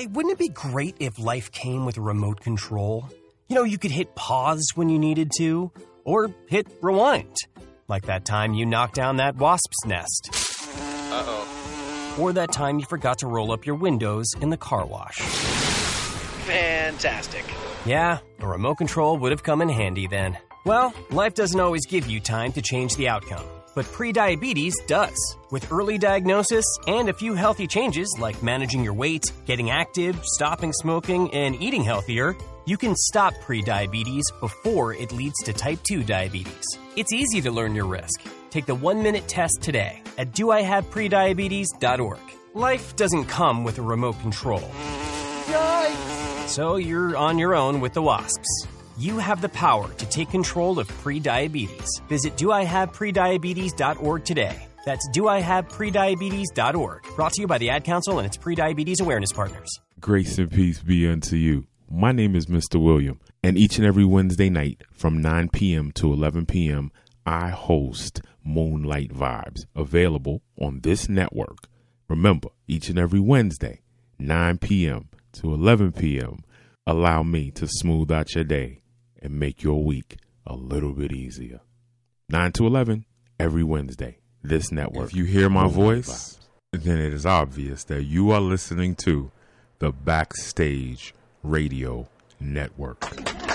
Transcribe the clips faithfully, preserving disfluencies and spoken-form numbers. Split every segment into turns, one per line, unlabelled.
Hey, wouldn't it be great if life came with a remote control? You know, you could hit pause when you needed to, or hit rewind, like that time you knocked down that wasp's nest.
Uh-oh.
Or that time you forgot to roll up your windows in the car wash.
Fantastic.
Yeah, a remote control would have come in handy then. Well, life doesn't always give you time to change the outcome, but prediabetes does. With early diagnosis and a few healthy changes like managing your weight, getting active, stopping smoking, and eating healthier, you can stop prediabetes before it leads to type two diabetes. It's easy to learn your risk. Take the one-minute test today at do I have prediabetes dot org. Life doesn't come with a remote control. Yikes! So you're on your own with the wasps. You have the power to take control of prediabetes. Visit do I have prediabetes dot org today. That's do I have prediabetes dot org. Brought to you by the Ad Council and its prediabetes awareness partners.
Grace and peace be unto you. My name is Mister William, and each and every Wednesday night from nine p.m. to eleven p.m., I host Moonlight Vibes, available on this network. Remember, each and every Wednesday, nine p.m. to eleven p.m., allow me to smooth out your day and make your week a little bit easier. nine to eleven, every Wednesday, this network. If you hear my voice, then it is obvious that you are listening to the Backstage Radio Network.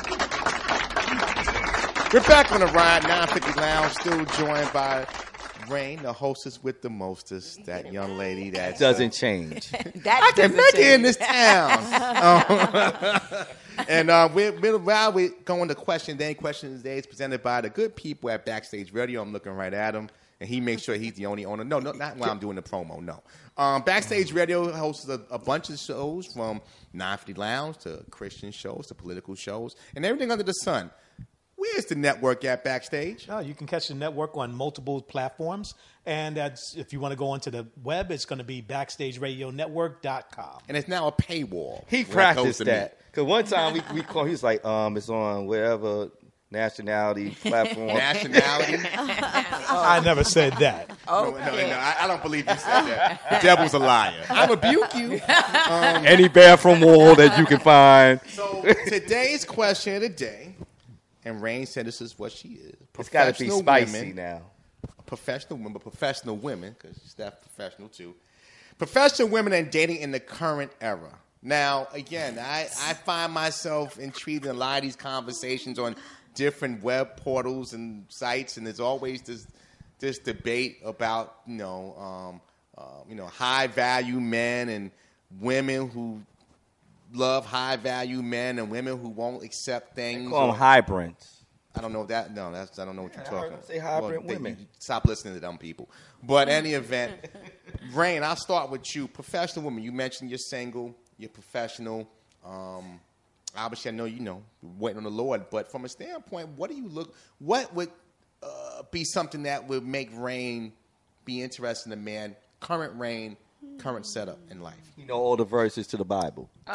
We're back on the ride, nine fifty Lounge, still joined by Rain, the hostess with the mostest, that young lady that
doesn't change.
That I can make it in this town. um, and uh, we're, we're, while we're going to question day, questions days presented by the good people at Backstage Radio. I'm looking right at him, and he makes sure he's the only owner. No, no, not while I'm doing the promo. No, um, Backstage Radio hosts a, a bunch of shows from nine fifty Lounge to Christian shows to political shows and everything under the sun. Where's the network at Backstage?
Oh, you can catch the network on multiple platforms. And that's, if you want to go onto the web, it's going to be backstage radio network dot com.
And it's now a paywall.
He practiced that. Because one time we, we called, he was like, um, it's on wherever nationality platform.
Nationality?
I never said that.
Oh, no, no, no, I, I don't believe you said that. The devil's a liar. I rebuke you. Um,
Any bathroom wall that you can find.
So today's question of the day, and Rain said this is what she is.
It's got to be spicy
women,
now.
Professional women, but professional women, because Steph's professional too. Professional women and dating in the current era. Now, again, I, I find myself intrigued in a lot of these conversations on different web portals and sites, and there's always this this debate about, you know, um, uh, you know, high value men and women who love high value men and women who won't accept things.
They call them hybrids.
I don't know if that. No, that's I don't know what you're
I
talking
heard
about.
them say hybrid
well,
women.
They, you stop listening to them people. But any event, Rain, I'll start with you. Professional women. You mentioned you're single. You're professional. Um, obviously, I know you know waiting on the Lord. But from a standpoint, what do you look? What would uh, be something that would make Rain be interested in a man? Current Rain. Current setup in life.
You know all the verses to the Bible.
Um,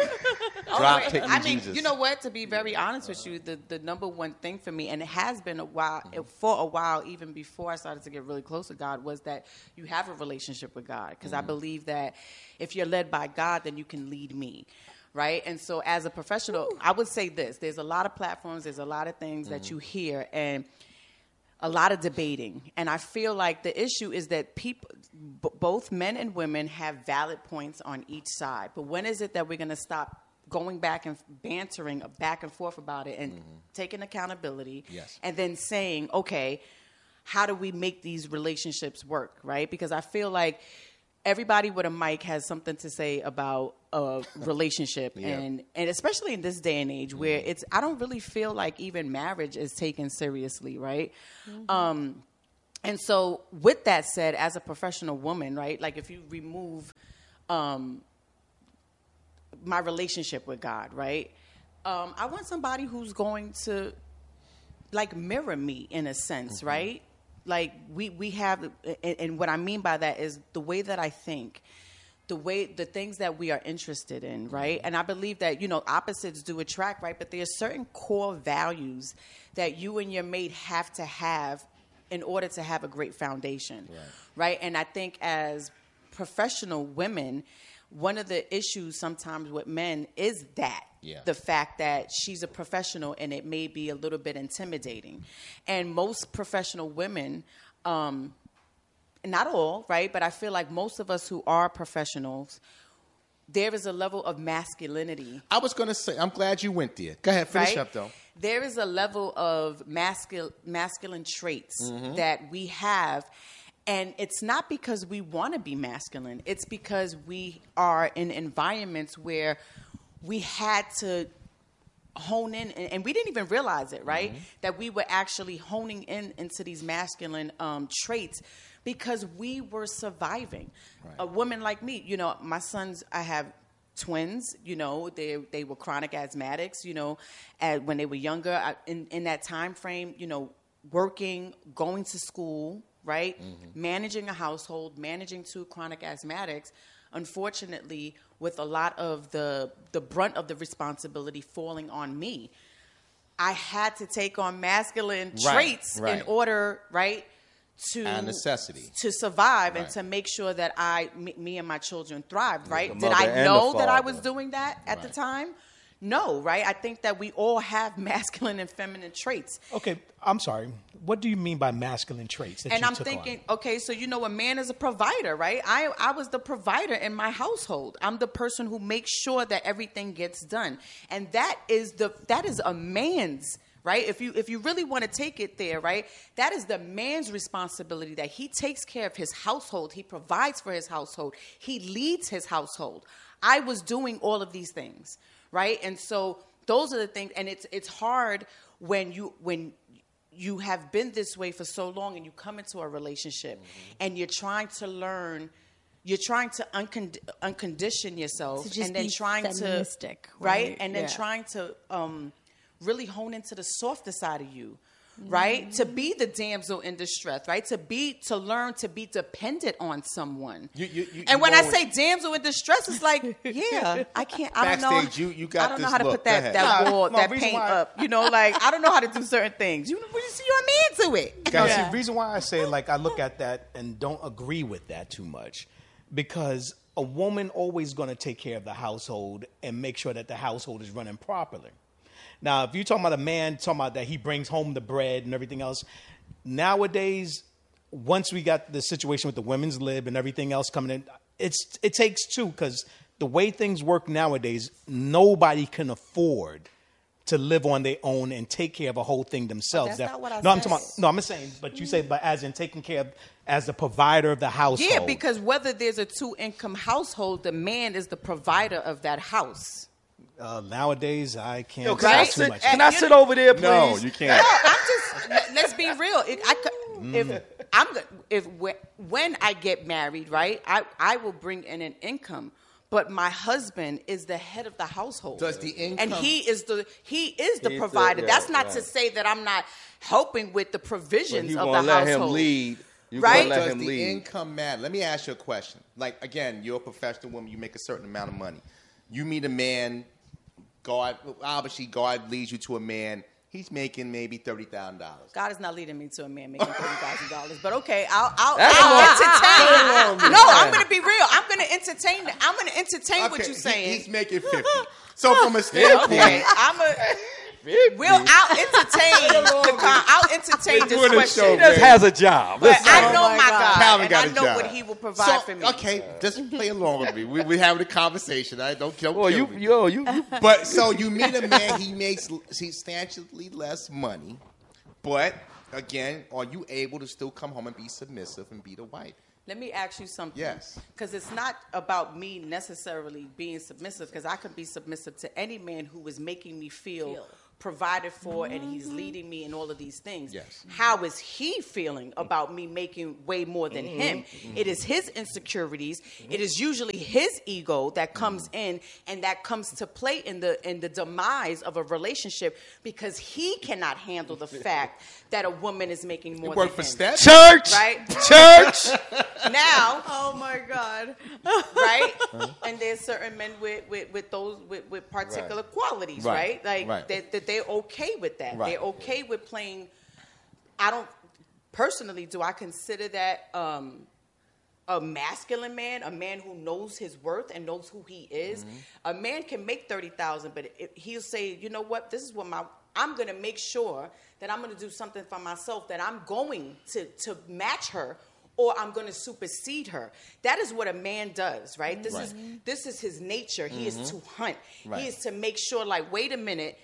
Drop kick
I mean,
Jesus.
you know what? To be very honest with you, the, the number one thing for me, and it has been a while, for a while, even before I started to get really close to God, was that you have a relationship with God. Because mm-hmm. I believe that if you're led by God, then you can lead me. Right? And so as a professional, Ooh. I would say this. There's a lot of platforms. There's a lot of things mm-hmm. that you hear. And a lot of debating. And I feel like the issue is that people, b- both men and women have valid points on each side. But when is it that we're going to stop going back and bantering back and forth about it and mm-hmm. taking accountability
yes.
and then saying, okay, how do we make these relationships work, right? Because I feel like everybody with a mic has something to say about a relationship yeah. and and especially in this day and age where mm-hmm. it's I don't really feel like even marriage is taken seriously, right? Mm-hmm. Um, and so with that said, as a professional woman, right, like if you remove um, my relationship with God, right, um, I want somebody who's going to like mirror me in a sense, mm-hmm. right? Like we, we have, and, and what I mean by that is the way that I think, the way, the things that we are interested in, right? And I believe that, you know, opposites do attract, right? But there's certain core values that you and your mate have to have in order to have a great foundation, right? right? And I think as professional women, one of the issues sometimes with men is that.
Yeah.
The fact that she's a professional and it may be a little bit intimidating. And most professional women, um, not all, right? But I feel like most of us who are professionals, there is a level of masculinity.
I was going to say, I'm glad you went there. Go ahead, finish
right?
up, though.
There is a level of mascul- masculine traits mm-hmm. that we have. And it's not because we want to be masculine. It's because we are in environments where we had to hone in, and, and we didn't even realize it, right? Mm-hmm. That we were actually honing in into these masculine um, traits because we were surviving. Right. A woman like me, you know, my sons, I have twins, you know, they they were chronic asthmatics, you know, and when they were younger, I, in, in that time frame, you know, working, going to school, right? Mm-hmm. Managing a household, managing two chronic asthmatics. Unfortunately, with a lot of the the brunt of the responsibility falling on me, I had to take on masculine
right,
traits
right.
in order, right, to
a necessity
to survive
right.
and to make sure that I, me, me and my children thrived, right?
The
Did I
mother and
know
the
that I
father.
was doing that at
Right.
the time? No, right? I think that we all have masculine and feminine traits.
Okay, I'm sorry. What do you mean by masculine traits? That
And
you
I'm
took
thinking,
on?
okay, so you know, a man is a provider, right? I I was the provider in my household. I'm the person who makes sure that everything gets done, and that is the that is a man's right. If you if you really want to take it there, right, that is the man's responsibility. That he takes care of his household, he provides for his household, he leads his household. I was doing all of these things, right, and so those are the things, and it's it's hard when you when. you have been this way for so long and you come into a relationship mm-hmm. and you're trying to learn, you're trying to uncond- uncondition yourself
to just
and then
be
trying
feministic,
to, right?
right?
And then
Yeah.
trying to um, really hone into the softer side of you, right? Mm-hmm. To be the damsel in distress, right? To be, to learn to be dependent on someone.
You, you, you,
and
you
when I
always-
say damsel in distress, it's like, yeah, I can't, I don't know.
Backstage, you- you got
I don't know
this
how to
look.
put that,
Go ahead.
that
No,
wall,
no,
that
reason
paint
why-
up. You know, like, I don't know how to do certain things. You, you see, you're a man to it.
Guys,
Yeah.
the reason why I say, like, I look at that and don't agree with that too much, because a woman always going to take care of the household and make sure that the household is running properly. Now, if you're talking about a man, talking about that he brings home the bread and everything else, nowadays, once we got the situation with the women's lib and everything else coming in, it's it takes two, because the way things work nowadays, nobody can afford to live on their own and take care of a whole thing themselves.
that's not what I
no, I'm
said.
talking about, no, I'm saying, but you say, but as in taking care of, as the provider of the household.
Yeah, because whether there's a two-income household, the man is the provider of that house.
Uh, nowadays, I can't
Yo,
say
can I
Right?
too
sit?
much.
Can I sit over there, please?
No, you can't.
No, I'm just. let- Let's be real. If I could, if I'm go- if whe- when I get married, right, I I will bring in an income. But my husband is the head of the household.
Does the income-
and he is the he is the
He's the-
provider.
yeah,
That's not to
right.
say that I'm not helping with the
But
provisions
you
of
gonna
the
let
household.
him lead. You
Right?
gonna let
Does
him
the
lead.
income matter? Let me ask you a question. Like, again, you're a professional woman. You make a certain amount of money. You meet a man. God, obviously, God leads you to a man. He's making maybe thirty thousand dollars.
God is not leading me to a man making thirty thousand dollars, but okay, I'll I'll,
That's
I'll
long.
entertain. No, I'm going to be real. I'm going to entertain. that. I'm going to entertain what you're
he-
saying.
he's making fifty. So from a standpoint,
Okay, I'm a. We'll. I'll entertain the. Con- I'll entertain
We're
this
doing a
question.
show,
He just
man.
has a job.
But
Listen.
I know
Oh my
my
God.
God,
Calvin
and
got
I
a
know
job.
what He will provide
So,
for me.
okay, just play along with me. We, we're having a conversation. I don't kill
Well, you,
me.
yo, you, you
But so you meet a man, he makes substantially less money, but again, are you able to still come home and be submissive and be the wife?
Let me ask you something.
Yes.
Because it's not about me necessarily being submissive, because I can be submissive to any man who is making me feel,
Feel.
provided for and he's leading me in all of these things.
Yes.
How is he feeling about me making way more than
Mm-hmm.
him? It is his insecurities. It is usually his ego that comes
Mm-hmm.
in and that comes to play in the in the demise of a relationship, because he cannot handle the fact that a woman is making more
Work
than
for
him.
Steph?
church,
Right?
church.
Now,
Oh my God.
right? And there's certain men with, with, with those with, with particular
Right.
qualities,
Right.
right? Like
Right.
That, that they're okay with that.
Right.
They're okay with playing. I don't personally do I consider that um, a masculine man, a man who knows his worth and knows who he is. Mm-hmm. A man can make thirty thousand, but it, he'll say, you know what, this is what my, I'm going to make sure that I'm going to do something for myself, that I'm going to, to match her, or I'm going to supersede her. That is what a man does, right? This right. is this is his nature. He mm-hmm. is to hunt. Right. He is to make sure, like, wait a minute,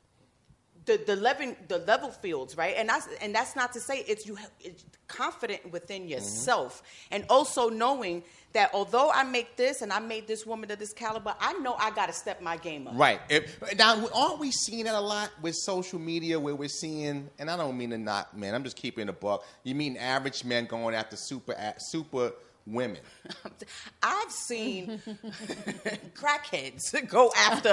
the the level the level fields, right? And that's and that's not to say it's you it's confident within yourself, mm-hmm. and also knowing that although I make this and I made this woman of this caliber, I know I got to step my game up.
Right. If, now, aren't we seeing that a lot with social media where we're seeing, and I don't mean to knock men, I'm just keeping the buck. You mean average men going after super super women?
I've seen crackheads go after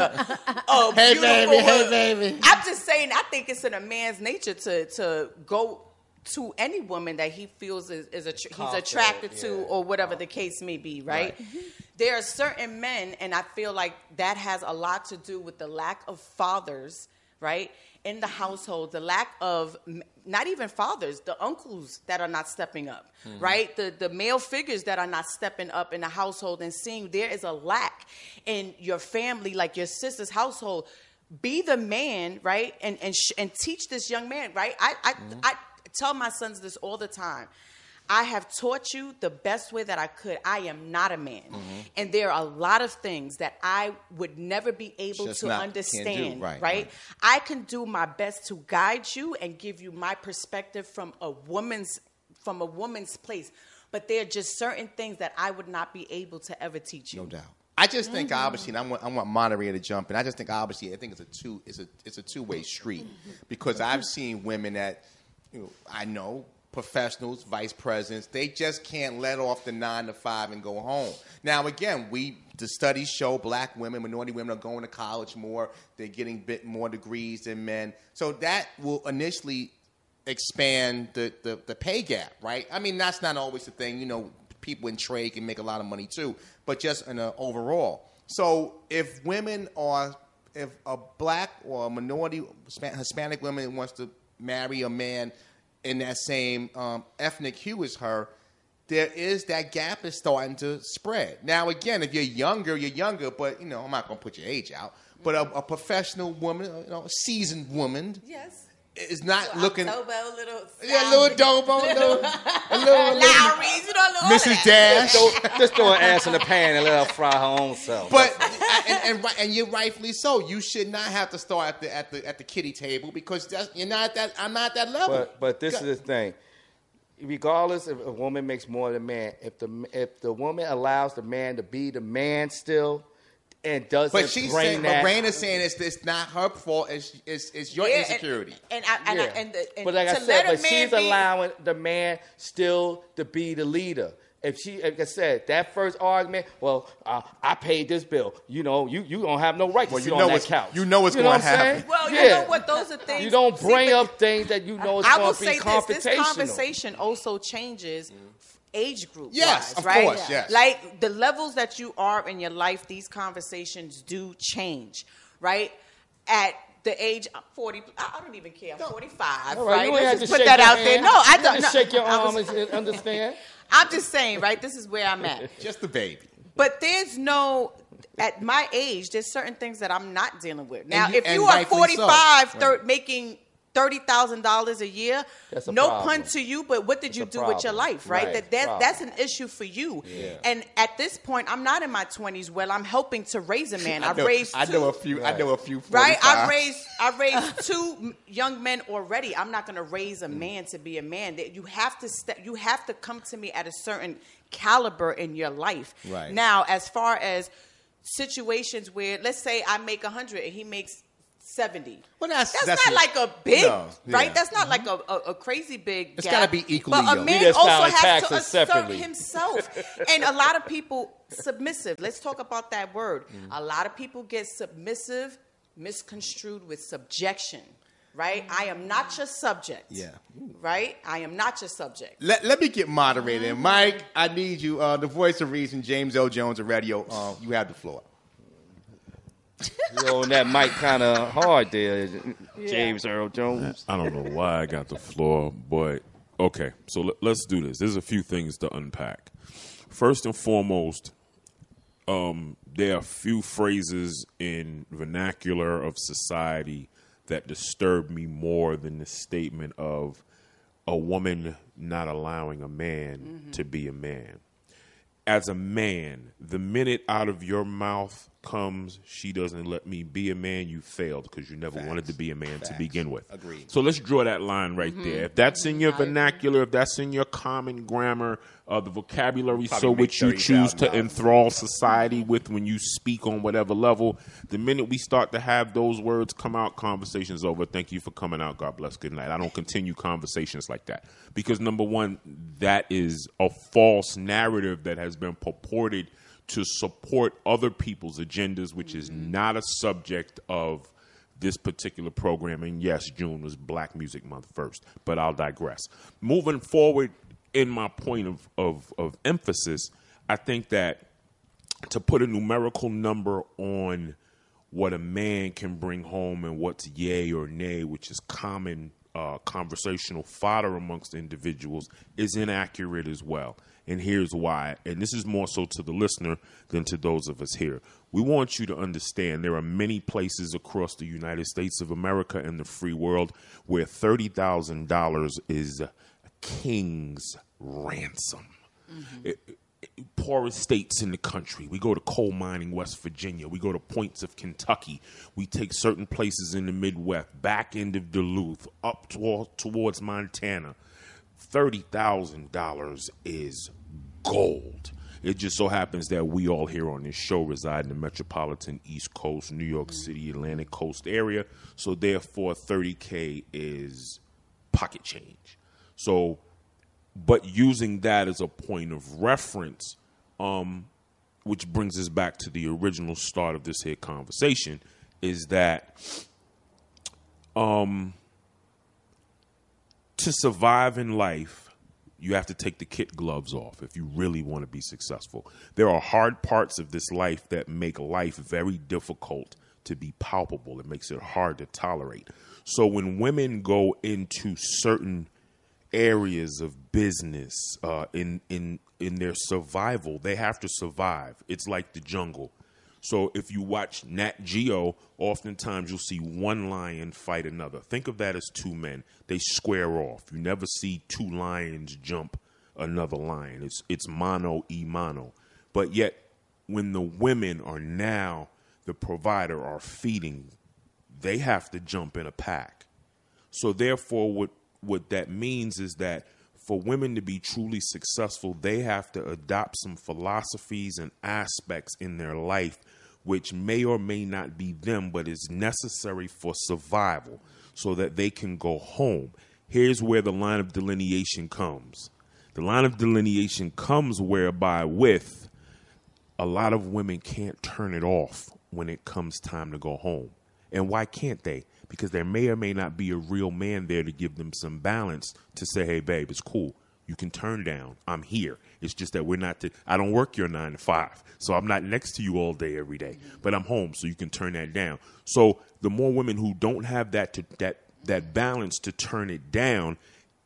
a
hey,
beautiful
baby,
woman.
Hey, baby.
I'm just saying, I think it's in a man's nature to to go to any woman that he feels is, is a, he's attracted yeah. to, or whatever the case may be, right? right. Mm-hmm. There are certain men, and I feel like that has a lot to do with the lack of fathers, right, in the household, the lack of not even fathers, the uncles that are not stepping up, mm-hmm. right? The the male figures that are not stepping up in the household and seeing there is a lack in your family, like your sister's household. Be the man, right, and and sh- and teach this young man, right? I I, mm-hmm. I tell my sons this all the time. I have taught you the best way that I could. I am not a man. Mm-hmm. And there are a lot of things that I would never be able Just to not, understand, right, right? right? I can do my best to guide you and give you my perspective from a woman's from a woman's place. But there are just certain things that I would not be able to ever teach you.
No doubt. I just think mm-hmm. obviously, and I want I want moderator to jump in. I just think obviously, I think it's a two it's a it's a two way street because I've seen women that you know, I know professionals, vice presidents, they just can't let off the nine to five and go home. Now, again, we the studies show black women, minority women are going to college more. They're getting a bit more degrees than men. So that will initially expand the, the, the pay gap, right? I mean, that's not always the thing. You know, people in trade can make a lot of money too, but just in a overall. So if women are, if a black or a minority Hispanic woman wants to marry a man in that same um, ethnic hue as her, there is that gap is starting to spread. Now, again, if you're younger, you're younger, but, you know, I'm not going to put your age out, but a, a professional woman, you know, a seasoned woman.
Yes.
Is not
little
looking.
October, little
yeah, little Dobo, little, a little, a little
Lowry's, you know, little
Missus Dash.
Just, just throw an ass in the pan and let her fry her own self.
But and, and and you're rightfully so. You should not have to start at the at the at the kiddie table because that's, you're not that. I'm not that level.
But but this Go. is the thing. Regardless if a woman makes more than a man, if the if the woman allows the man to be the man still. And doesn't
but she's
bring
saying,
that.
But Raina's saying it's, it's not her fault. It's, it's, it's your
yeah,
insecurity.
And, and, I, and,
yeah.
I, and, the, and
but like I
to
said,
let
but
a man
she's
be,
allowing the man still to be the leader. If she, like I said, that first argument, well, uh, I paid this bill. You know, you, you don't have no right to
well,
sit
you know
on that couch.
You know what's
you
going
know
to happen.
Well, you
yeah.
know what? Those are things.
You don't bring
see,
up things that you know is
I
going
will
to be
say
confrontational.
this: this conversation also changes. Mm. Age group,
yes,
wise,
of
right?
course, yes.
Like the levels that you are in your life, these conversations do change, right? At the age of forty, I don't even care. I'm forty-five,
All
right?
You
Let's
just
put that out there. No, I don't.
Just
no,
shake your
I
arm
was,
and understand.
I'm just saying, right? This is where I'm at.
Just the baby.
But there's no. At my age, there's certain things that I'm not dealing with. Now,
you,
if you are forty-five,
so.
thir- making thirty thousand dollars a year,
That's a
no
problem.
pun to you, but what did
That's
you
a
do with your
problem.
life, right?
Right.
That, that
Problem.
That's an issue for you.
Yeah.
And at this point, I'm not in my twenties where I'm helping to raise a man.
I
I've
know,
raised
I
two.
know a few. Right. I know a few.
Right? I've
forty-five.
raised I've raised two young men already. I'm not going to raise a man to be a man. That you have to step. You have to come to me at a certain caliber in your life.
Right.
Now, as far as situations where, let's say I make a hundred and he makes seventy.
Well, that's,
that's,
that's
not
a,
like a big,
no, yeah.
right? That's not like a, a, a crazy big
It's
gap.
gotta be equally
But a
yoked.
man
You just
also
filing
has to
taxes
assert
separately.
himself. And a lot of people, submissive. Let's talk about that word. Mm-hmm. A lot of people get submissive misconstrued with subjection. Right? I am not your subject.
Yeah.
Right? I am not your subject.
Let, let me get moderated. Mm-hmm. Mike, I need you. Uh, the voice of reason, James L. Jones of radio. Uh, you have the floor.
You on that mic kind of hard there, James yeah. Earl Jones.
I don't know why I got the floor, but okay. So let, let's do this. There's a few things to unpack. First and foremost, um, there are few phrases in vernacular of society that disturb me more than the statement of a woman not allowing a man mm-hmm. to be a man. As a man, the minute out of your mouth comes, she doesn't let me be a man, you failed because you never Facts. wanted to be a man Facts. to begin with.
Agreed.
So let's draw that line right mm-hmm. there. If that's in your vernacular, if that's in your common grammar, uh, the vocabulary so which you choose to enthrall society with when you speak on whatever level, the minute we start to have those words come out, conversation's over. Thank you for coming out. God bless. Good night. I don't continue conversations like that because, number one, that is a false narrative that has been purported to support other people's agendas, which mm-hmm. is not a subject of this particular program. And yes, June was Black Music Month first, but I'll digress. Moving forward in my point of, of, of emphasis, I think that to put a numerical number on what a man can bring home and what's yay or nay, which is common uh, conversational fodder amongst individuals, is inaccurate as well. And here's why. And this is more so to the listener than to those of us here. We want you to understand there are many places across the United States of America and the free world where thirty thousand dollars is a king's ransom. Mm-hmm. It, it, poorest states in the country. We go to coal mining West Virginia. We go to points of Kentucky. We take certain places in the Midwest, back end of Duluth, up to, towards Montana. thirty thousand dollars is gold. It just so happens that we all here on this show reside in the metropolitan East Coast, New York City, Atlantic Coast area. So therefore, thirty K is pocket change. So, but using that as a point of reference, um, which brings us back to the original start of this here conversation, is that um, to survive in life, you have to take the kid gloves off if you really want to be successful. There are hard parts of this life that make life very difficult to be palpable. It makes it hard to tolerate. So when women go into certain areas of business uh, in in in their survival, they have to survive. It's like the jungle. So if you watch Nat Geo, oftentimes you'll see one lion fight another. Think of that as two men. They square off. You never see two lions jump another lion. It's it's mano y mano. But yet, when the women are now the provider, are feeding, they have to jump in a pack. So therefore, what what that means is that for women to be truly successful, they have to adopt some philosophies and aspects in their life which may or may not be them, but is necessary for survival so that they can go home. Here's where the line of delineation comes. The line of delineation comes whereby with a lot of women can't turn it off when it comes time to go home. And why can't they? Because there may or may not be a real man there to give them some balance to say, hey, babe, it's cool. You can turn down. I'm here. It's just that we're not, to, I don't work your nine to five. So I'm not next to you all day, every day, but I'm home. So you can turn that down. So the more women who don't have that, to, that, that balance to turn it down,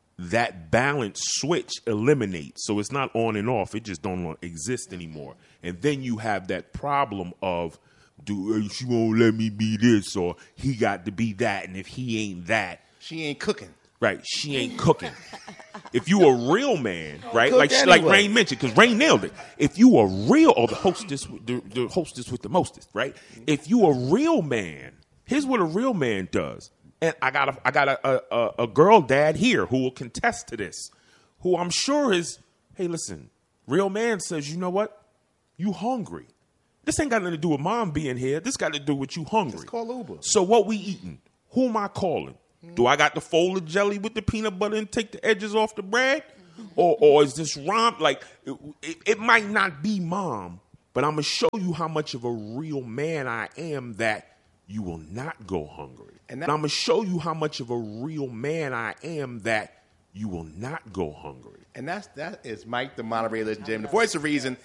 that balance switch eliminates. So it's not on and off. It just don't exist anymore. And then you have that problem of, do she won't let me be this, or he got to be that, and if he ain't that,
she ain't cooking.
Right, she ain't cooking. If you a real man, right, like anyway. like Rain mentioned, because Rain nailed it. If you a real, or the hostess, the, the hostess with the mostest, right? If you a real man, here's what a real man does. And I got a, I got a, a, a girl dad here who will contest to this, who I'm sure is, hey, listen, real man says, you know what? You hungry. This ain't got nothing to do with mom being here. This got to do with you hungry.
Just call Uber.
So what we eating? Who am I calling? Mm-hmm. Do I got to fold the jelly with the peanut butter and take the edges off the bread? Mm-hmm. Or or is this romp? Like, it, it, it might not be mom, but I'm going to show you how much of a real man I am that you will not go hungry. And, that- and I'm going to show you how much of a real man I am that you will not go hungry.
And that's that is Mike the moderator, ladies and gentlemen, the voice of reason.